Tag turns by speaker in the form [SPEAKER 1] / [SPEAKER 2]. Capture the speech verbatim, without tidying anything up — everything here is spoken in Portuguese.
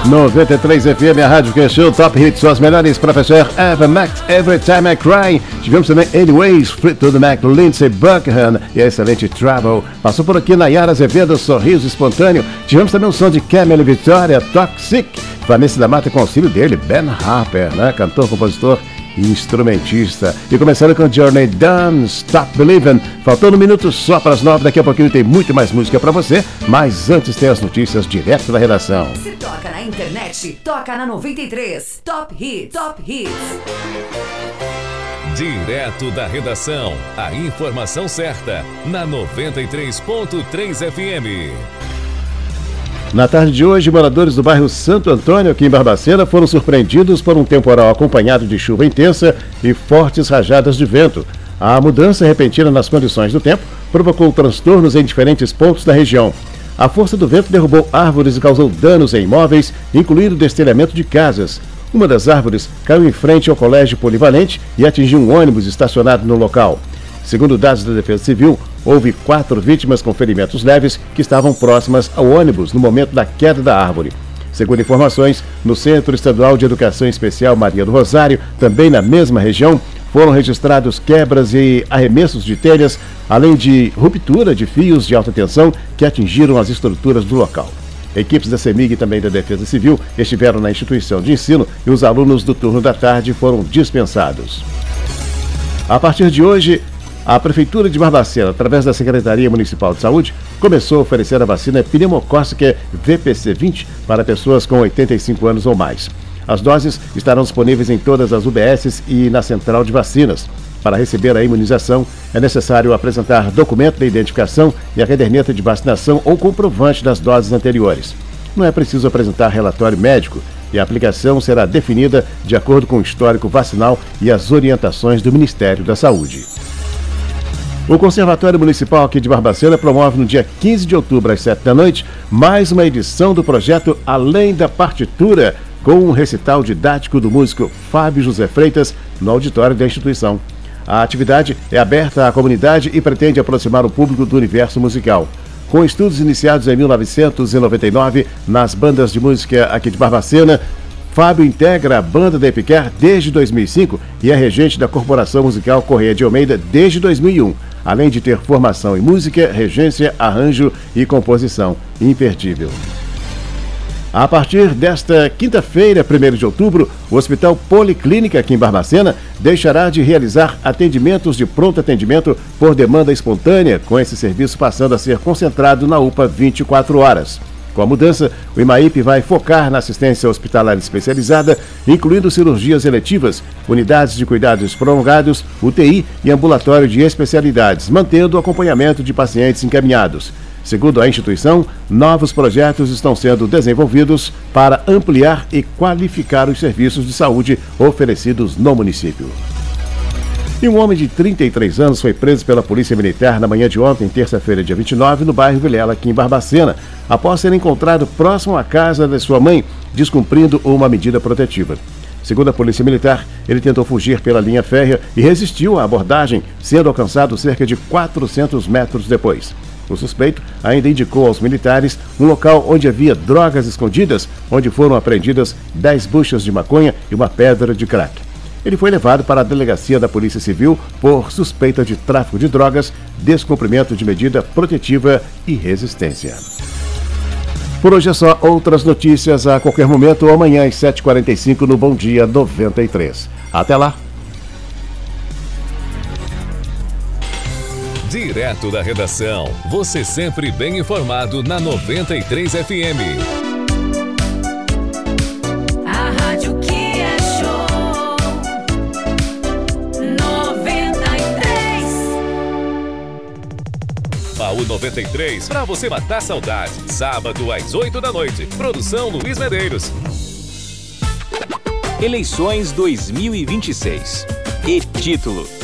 [SPEAKER 1] noventa e três F M, a rádio que achou Top Hits, são as melhores. Professor Eva Max, Every Time I Cry. Tivemos também Anyways, Fleetwood Mac, Lindsey Buckingham e a excelente Trouble. Passou por aqui Nayara Azevedo, Sorriso Espontâneo. Tivemos também o som de Camille Vitória, Toxic. Vanessa da Mata com o auxílio dele, Ben Harper, né? Cantor, compositor e instrumentista. E começando com Journey, Don't Stop Believing. Faltando um minuto só para as nove. Daqui a pouquinho tem muito mais música para você. Mas antes tem as notícias direto da redação.
[SPEAKER 2] Se toca na internet, toca na noventa e três. Top Hits. Top Hits.
[SPEAKER 3] Direto da redação. A informação certa na noventa e três ponto três F M.
[SPEAKER 1] Na tarde de hoje, moradores do bairro Santo Antônio, aqui em Barbacena, foram surpreendidos por um temporal acompanhado de chuva intensa e fortes rajadas de vento. A mudança repentina nas condições do tempo provocou transtornos em diferentes pontos da região. A força do vento derrubou árvores e causou danos em imóveis, incluindo o destelhamento de casas. Uma das árvores caiu em frente ao colégio polivalente e atingiu um ônibus estacionado no local. Segundo dados da Defesa Civil, houve quatro vítimas com ferimentos leves que estavam próximas ao ônibus no momento da queda da árvore. Segundo informações, no Centro Estadual de Educação Especial Maria do Rosário, também na mesma região, foram registrados quebras e arremessos de telhas, além de ruptura de fios de alta tensão que atingiram as estruturas do local. Equipes da CEMIG e também da Defesa Civil estiveram na instituição de ensino e os alunos do turno da tarde foram dispensados. A partir de hoje, a Prefeitura de Barbacena, através da Secretaria Municipal de Saúde, começou a oferecer a vacina pneumocócica V P C vinte para pessoas com oitenta e cinco anos ou mais. As doses estarão disponíveis em todas as U B Ss e na central de vacinas. Para receber a imunização, é necessário apresentar documento de identificação e a caderneta de vacinação ou comprovante das doses anteriores. Não é preciso apresentar relatório médico e a aplicação será definida de acordo com o histórico vacinal e as orientações do Ministério da Saúde. O Conservatório Municipal aqui de Barbacena promove no dia quinze de outubro, às sete da noite, mais uma edição do projeto Além da Partitura, com um recital didático do músico Fábio José Freitas no auditório da instituição. A atividade é aberta à comunidade e pretende aproximar o público do universo musical. Com estudos iniciados em mil novecentos e noventa e nove nas bandas de música aqui de Barbacena, Fábio integra a banda da Epiquer desde dois mil e cinco e é regente da Corporação Musical Correia de Almeida desde dois mil e um, além de ter formação em música, regência, arranjo e composição. Imperdível. A partir desta quinta-feira, primeiro de outubro, o Hospital Policlínica aqui em Barbacena deixará de realizar atendimentos de pronto atendimento por demanda espontânea, com esse serviço passando a ser concentrado na U P A vinte e quatro horas. Com a mudança, o IMAIP vai focar na assistência hospitalar especializada, incluindo cirurgias eletivas, unidades de cuidados prolongados, U T I e ambulatório de especialidades, mantendo o acompanhamento de pacientes encaminhados. Segundo a instituição, novos projetos estão sendo desenvolvidos para ampliar e qualificar os serviços de saúde oferecidos no município. E um homem de trinta e três anos foi preso pela Polícia Militar na manhã de ontem, terça-feira, dia vinte e nove, no bairro Vilela, aqui em Barbacena, após ser encontrado próximo à casa de sua mãe, descumprindo uma medida protetiva. Segundo a Polícia Militar, ele tentou fugir pela linha férrea e resistiu à abordagem, sendo alcançado cerca de quatrocentos metros depois. O suspeito ainda indicou aos militares um local onde havia drogas escondidas, onde foram apreendidas dez buchas de maconha e uma pedra de crack. Ele foi levado para a delegacia da Polícia Civil por suspeita de tráfico de drogas, descumprimento de medida protetiva e resistência. Por hoje é só. Outras notícias a qualquer momento ou amanhã às sete e quarenta e cinco no Bom Dia noventa e três. Até lá!
[SPEAKER 3] Direto da redação, você sempre bem informado na noventa e três F M.
[SPEAKER 2] A rádio que é show. noventa e três.
[SPEAKER 3] Baú noventa e três, pra você matar saudade. Sábado às oito da noite. Produção Luiz Medeiros.
[SPEAKER 4] Eleições dois mil e vinte e seis. E título: